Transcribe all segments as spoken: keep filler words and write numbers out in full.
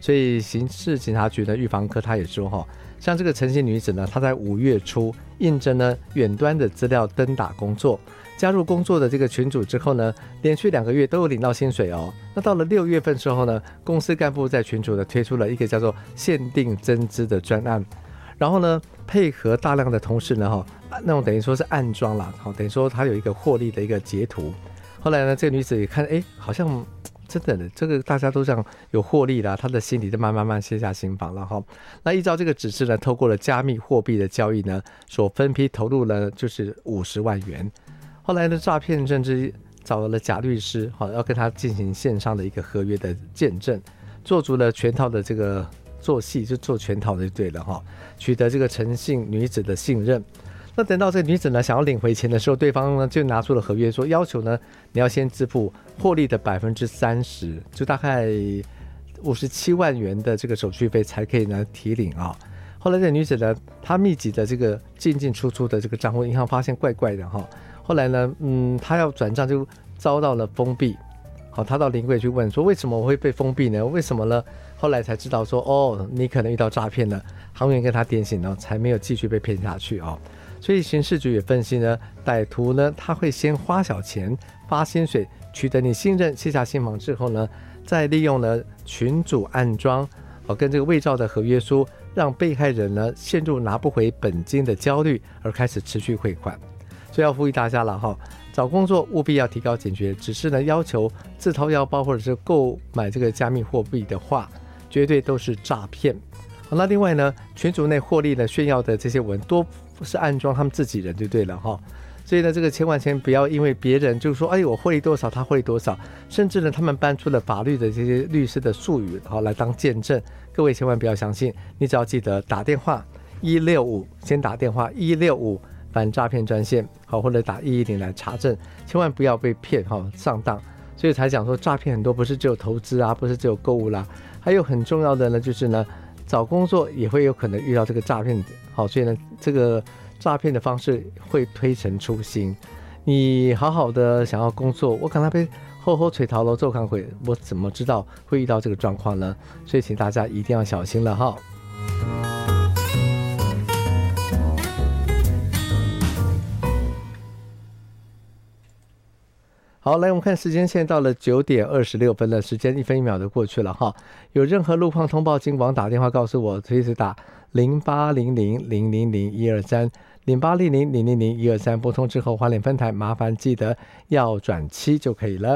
所以刑事警察局的预防科他也说哈，像这个陈姓女子呢，她在五月初应征呢远端的资料登打工作，加入工作的这个群组之后呢，连续两个月都有领到薪水哦。那到了六月份之后呢，公司干部在群组呢推出了一个叫做限定增资的专案，然后呢配合大量的同事呢哈，那种等于说是暗装啦，好，等于说他有一个获利的一个截图。后来呢，这个女子也看，哎，好像真的，这个大家都这样有获利啦，她的心里就慢慢慢卸下心防了哈。那依照这个指示呢，透过了加密货币的交易呢，所分批投入了就是五十万元。后来呢，诈骗甚至找了假律师，好，要跟他进行线上的一个合约的见证，做足了全套的这个做戏，就做全套的就对了哈，取得这个陈姓女子的信任。那等到这个女子呢想要领回钱的时候，对方呢就拿出了合约，说要求呢你要先支付获利的百分之三十，就大概五十七万元的这个手续费才可以呢提领啊。后来这个女子呢，她密集的这个进进出出的这个账户银行发现怪怪的哈，后来呢，嗯，她要转账就遭到了封闭。好，她到临柜去问说为什么我会被封闭呢？为什么呢？后来才知道说哦，你可能遇到诈骗了，行员跟她点醒了，才没有继续被骗下去哦。所以刑事局也分析呢，歹徒呢他会先花小钱发薪水，取得你信任，卸下心防之后呢，再利用呢群组暗装，哦跟这个伪造的合约书，让被害人呢陷入拿不回本金的焦虑，而开始持续汇款。所以要呼吁大家了哈，找工作务必要提高警觉，只是呢要求自掏腰包或者是购买这个加密货币的话，绝对都是诈骗。好，那另外呢，群组内获利呢炫耀的这些文多是暗装他们自己人就对了哈，所以呢这个千万千不要因为别人就说哎我获利多少他获利多少，甚至呢他们搬出了法律的这些律师的术语好来当见证，各位千万不要相信，你只要记得打电话一六五，先打电话一六五反诈骗专线好，或者打一一零来查证，千万不要被骗哈上当。所以才讲说诈骗很多不是只有投资啊，不是只有购物啦，还有很重要的呢就是呢找工作也会有可能遇到这个诈骗，好，所以呢，这个诈骗的方式会推陈出新。你好好的想要工作，我可能被厚厚垂头楼做看会，我怎么知道会遇到这个状况呢？所以请大家一定要小心了哈。好，来我们看时间，现在到了九点二十六分了，时间一分一秒就过去了哈。有任何路况通报，请往打电话告诉我，随时打零八零零零零零一二三零八零零零零零一二三，拨通之后花莲分台麻烦记得要转七就可以了。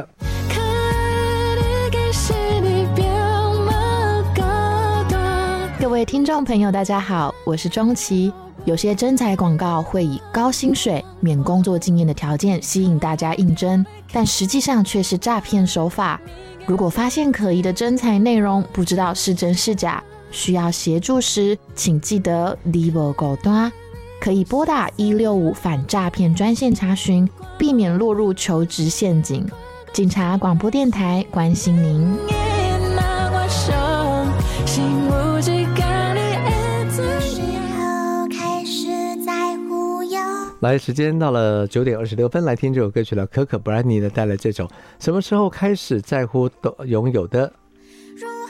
各位听众朋友大家好，我是钟琪。有些征才广告会以高薪水、免工作经验的条件吸引大家应征，但实际上却是诈骗手法。如果发现可疑的征才内容，不知道是真是假，需要协助时，请记得你无孤单，可以拨打一六五反诈骗专线查询，避免落入求职陷阱。警察广播电台关心您。 来，时间到了九点二十六分，来听这首歌曲了。可可布兰妮的带来这首什么时候开始在乎都拥有的